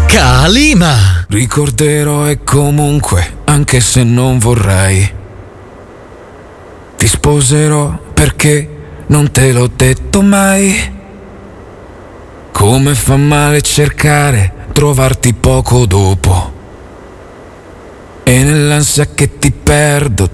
Calima. Ricorderò e comunque, anche se non vorrei, ti sposerò perché non te l'ho detto mai. Come fa male cercare, trovarti poco dopo, e nell'ansia che ti perdo